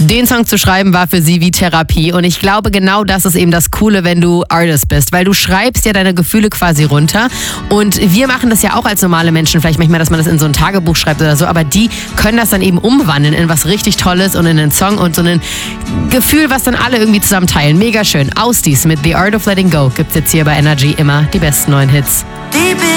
Den Song zu schreiben war für sie wie Therapie und ich glaube, genau das ist eben das Coole, wenn du Artist bist, weil du schreibst ja deine Gefühle quasi runter und wir machen das ja auch als normale Menschen, vielleicht manchmal, dass man das in so ein Tagebuch schreibt oder so, aber die können das dann eben umwandeln in was richtig Tolles und in einen Song und so ein Gefühl, was dann alle irgendwie zusammen teilen. Mega schön. Ausdies mit The Art of Letting Go gibt's jetzt hier bei Energy immer die besten neuen Hits. Deep